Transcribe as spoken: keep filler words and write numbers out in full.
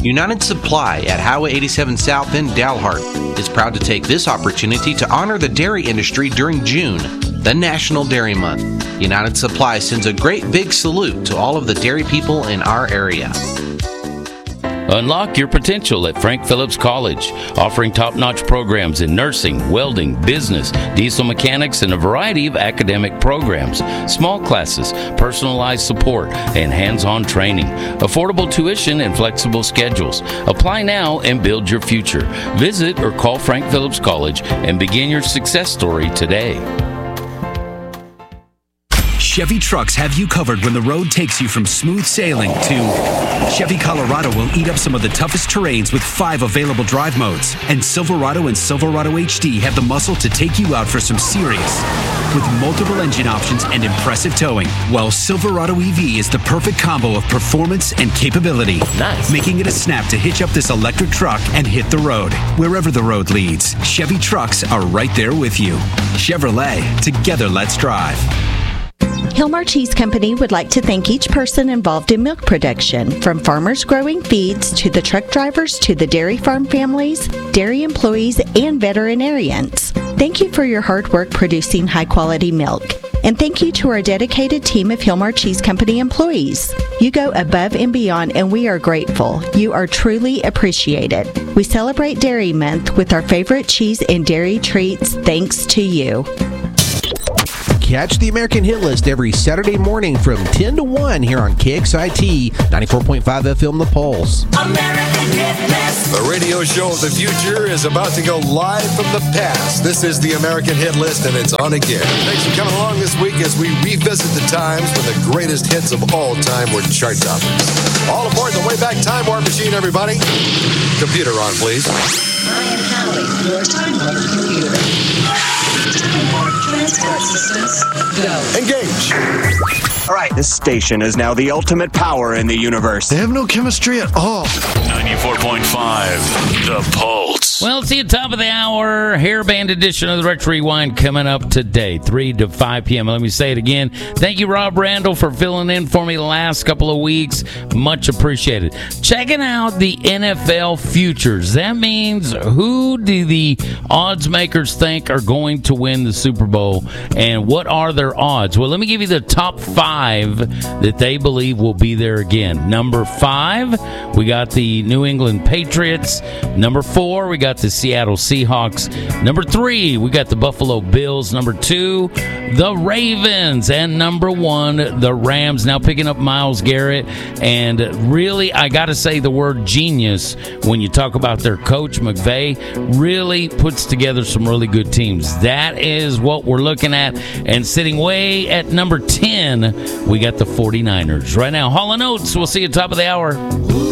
United Supply at Highway eighty-seven South in Dalhart is proud to take this opportunity to honor the dairy industry during June, the National Dairy Month. United Supply sends a great big salute to all of the dairy people in our area. Unlock your potential at Frank Phillips College, offering top-notch programs in nursing, welding, business, diesel mechanics, and a variety of academic programs, small classes, personalized support, and hands-on training, affordable tuition, and flexible schedules. Apply now and build your future. Visit or call Frank Phillips College and begin your success story today. Chevy trucks have you covered when the road takes you from smooth sailing to Chevy Colorado will eat up some of the toughest terrains with five available drive modes. And Silverado and Silverado H D have the muscle to take you out for some serious with multiple engine options and impressive towing. While Silverado E V is the perfect combo of performance and capability. Nice. Making it a snap to hitch up this electric truck and hit the road. Wherever the road leads, Chevy trucks are right there with you. Chevrolet, together let's drive. Hilmar Cheese Company would like to thank each person involved in milk production, from farmers growing feeds to the truck drivers to the dairy farm families, dairy employees, and veterinarians. Thank you for your hard work producing high-quality milk. And thank you to our dedicated team of Hilmar Cheese Company employees. You go above and beyond, and we are grateful. You are truly appreciated. We celebrate Dairy Month with our favorite cheese and dairy treats thanks to you. Catch the American Hit List every Saturday morning from ten to one here on K X I T ninety-four point five F M The Pulse. American Hit List. The radio show of the future is about to go live from the past. This is the American Hit List, and it's on again. Thanks for coming along this week as we revisit the times when the greatest hits of all time were chart toppers. All aboard the Wayback Time Warp Machine, everybody. Computer on, please. I am Hallie, your Time Warp computer. Time Warp transport systems, go. Engage. All right, this station is now the ultimate power in the universe. They have no chemistry at all. ninety-four point five, The Pulse. Well, it's the top of the hour. Hairband edition of the Retro Rewind coming up today, three to five p.m. Let me say it again. Thank you, Rob Randall, for filling in for me the last couple of weeks. Much appreciated. Checking out the N F L futures. That means who do the odds makers think are going to win the Super Bowl, and what are their odds? Well, let me give you the top five that they believe will be there again. Number five, we got the New England Patriots. Number four, we got the Seattle Seahawks. Number three, we got the Buffalo Bills. Number two, the Ravens. And number one, the Rams. Now picking up Myles Garrett. And really, I got to say the word genius when you talk about their coach, McVay, really puts together some really good teams. That is what we're looking at. And sitting way at number ten, we got the forty-niners. Right now, Hall and Oates. We'll see you at the top of the hour.